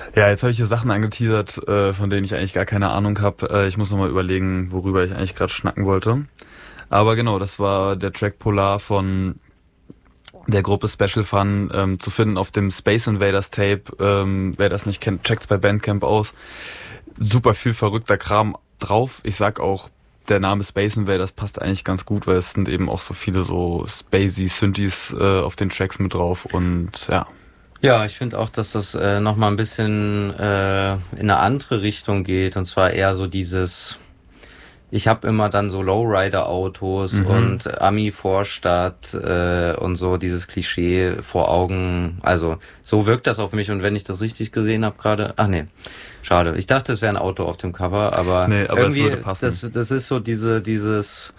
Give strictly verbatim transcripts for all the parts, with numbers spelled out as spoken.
Ja, jetzt habe ich hier Sachen angeteasert, äh, von denen ich eigentlich gar keine Ahnung habe. Äh, ich muss nochmal überlegen, worüber ich eigentlich gerade schnacken wollte. Aber genau, das war der Track Polar von der Gruppe Special Fun, ähm, zu finden auf dem Space Invaders Tape. Ähm, wer das nicht kennt, checkt's bei Bandcamp aus. Super viel verrückter Kram drauf. Ich sag auch, der Name Space Invaders passt eigentlich ganz gut, weil es sind eben auch so viele so spacey Synthes äh, auf den Tracks mit drauf und ja. Ja, ich finde auch, dass das äh, nochmal ein bisschen äh, in eine andere Richtung geht, und zwar eher so dieses, ich habe immer dann so Lowrider-Autos mhm. und Ami-Vorstadt äh, und so dieses Klischee vor Augen, also so wirkt das auf mich, und wenn ich das richtig gesehen habe gerade, ach nee, schade, ich dachte, es wäre ein Auto auf dem Cover, aber, nee, aber irgendwie, es würde passen. Das, das ist so diese dieses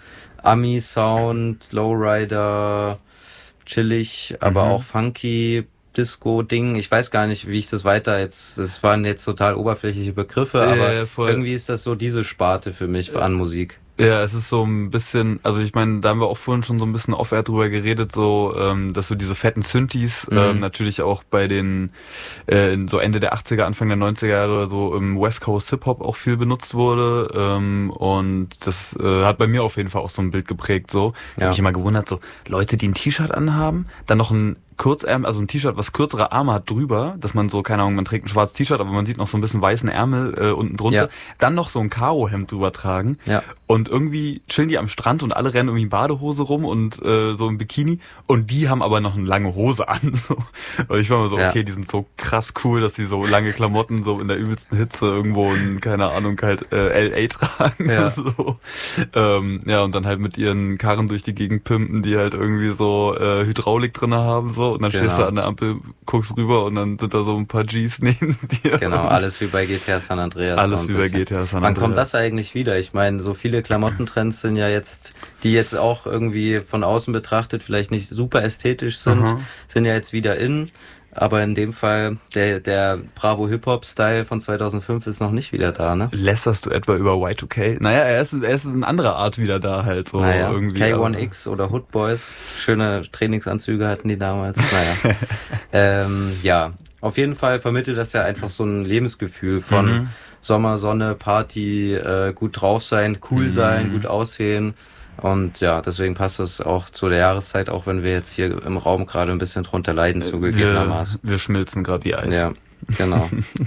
Ami-Sound, Lowrider, chillig, aber mhm. auch funky, Disco-Ding. Ich weiß gar nicht, wie ich das weiter jetzt, das waren jetzt total oberflächliche Begriffe, aber ja, irgendwie ist das so diese Sparte für mich an Musik. Ja, es ist so ein bisschen, also ich meine, da haben wir auch vorhin schon so ein bisschen off-air drüber geredet, so, ähm, dass so diese fetten Synthes mhm. ähm, natürlich auch bei den äh, so Ende der achtziger, Anfang der neunziger Jahre so im West Coast Hip-Hop auch viel benutzt wurde, ähm, und das äh, hat bei mir auf jeden Fall auch so ein Bild geprägt, so. Ich ja. habe mich immer gewundert, so Leute, die ein T-Shirt anhaben, dann noch ein Kurzärmel, also ein T-Shirt, was kürzere Arme hat drüber, dass man so, keine Ahnung, man trägt ein schwarzes T-Shirt, aber man sieht noch so ein bisschen weißen Ärmel äh, unten drunter, ja. dann noch so ein Karo-Hemd drüber tragen ja. und irgendwie chillen die am Strand und alle rennen irgendwie in Badehose rum und äh, so im Bikini, und die haben aber noch eine lange Hose an. So. Und ich war mir so, ja. okay, die sind so krass cool, dass die so lange Klamotten so in der übelsten Hitze irgendwo in, keine Ahnung, halt äh, L A tragen. Ja. So. Ähm, ja, und dann halt mit ihren Karren durch die Gegend pimpen, die halt irgendwie so äh, Hydraulik drinne haben, so, und dann genau. stehst du an der Ampel, guckst rüber und dann sind da so ein paar Gs neben dir. Genau, alles wie bei G T A San Andreas. Alles wie bei G T A San Andreas. Wann kommt das eigentlich wieder? Ich meine, so viele Klamottentrends sind ja jetzt, die jetzt auch irgendwie von außen betrachtet vielleicht nicht super ästhetisch sind, Aha. sind ja jetzt wieder in. Aber in dem Fall, der der Bravo Hip-Hop-Style von zweitausendfünf ist noch nicht wieder da, ne? Lässterst du etwa über Y zwei K? Naja, er ist, er ist in anderer Art wieder da halt so naja, irgendwie. K eins X oder Hood Boys, schöne Trainingsanzüge hatten die damals. Naja. ähm, ja, auf jeden Fall vermittelt das ja einfach so ein Lebensgefühl von mhm. Sommer, Sonne, Party, äh, gut drauf sein, cool mhm. sein, gut aussehen. Und ja, deswegen passt das auch zu der Jahreszeit, auch wenn wir jetzt hier im Raum gerade ein bisschen drunter leiden, zugegebenermaßen. Wir, wir schmilzen gerade wie Eis. Ja, genau.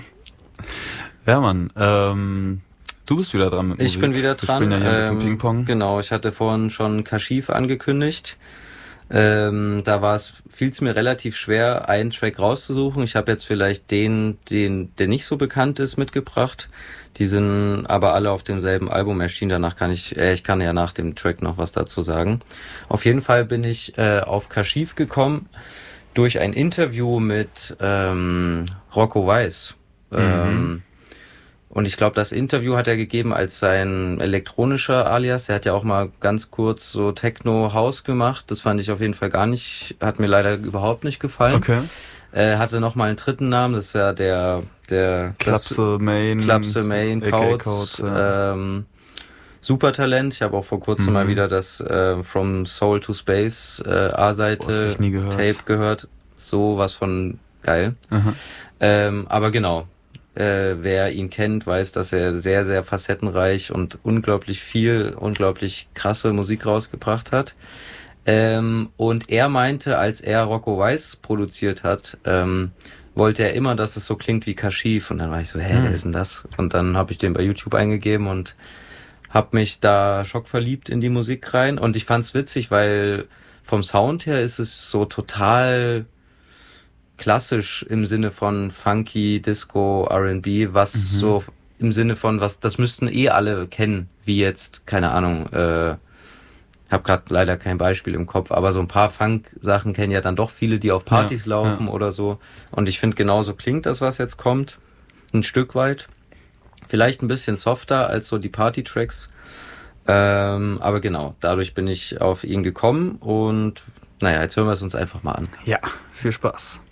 Ja, Mann. Ähm, du bist wieder dran mit Musik. Ich bin wieder dran. Wir spielen ja hier ein bisschen ähm, Ping-Pong. Genau, ich hatte vorhin schon Kashif angekündigt. Ähm, da war es, fiel es mir relativ schwer, einen Track rauszusuchen. Ich habe jetzt vielleicht den, den, der nicht so bekannt ist, mitgebracht. Die sind aber alle auf demselben Album erschienen. Danach kann ich, äh, ich kann ja nach dem Track noch was dazu sagen. Auf jeden Fall bin ich äh, auf Kashif gekommen durch ein Interview mit ähm, Rocco Weiss. Mhm. Ähm, Und ich glaube, das Interview hat er gegeben als sein elektronischer Alias. Er hat ja auch mal ganz kurz so Techno-House gemacht. Das fand ich auf jeden Fall gar nicht, hat mir leider überhaupt nicht gefallen. Okay. Er hatte noch mal einen dritten Namen, das ist ja der der Klapse Main, Klapse Main, Kautz, ja. ähm, super Talent. Ich habe auch vor kurzem mhm. mal wieder das äh, From Soul to Space äh, A-Seite gehört. Tape gehört. So was von geil. Ähm, aber genau. Äh, wer ihn kennt, weiß, dass er sehr, sehr facettenreich und unglaublich viel, unglaublich krasse Musik rausgebracht hat. Ähm, und er meinte, als er Rocco Weiss produziert hat, ähm, wollte er immer, dass es so klingt wie Kashif. Und dann war ich so, hä, hm. wer ist denn das? Und dann habe ich den bei YouTube eingegeben und habe mich da schockverliebt in die Musik rein. Und ich fand's witzig, weil vom Sound her ist es so total klassisch im Sinne von Funky, Disco, R and B, was mhm. so im Sinne von, was das müssten eh alle kennen, wie jetzt, keine Ahnung, äh, hab gerade leider kein Beispiel im Kopf, aber so ein paar Funk-Sachen kennen ja dann doch viele, die auf Partys ja, laufen ja. oder so. Und ich finde, genauso klingt das, was jetzt kommt, ein Stück weit. Vielleicht ein bisschen softer als so die Party-Tracks. Ähm, aber genau, dadurch bin ich auf ihn gekommen und naja, jetzt hören wir es uns einfach mal an. Ja, viel Spaß.